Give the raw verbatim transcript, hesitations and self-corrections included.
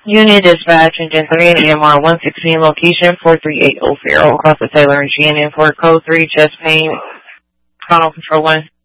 Unit dispatch, engine three, A M R one sixteen, location four three eight zero, across the Taylor and Shannon for code three, chest pain, final control one.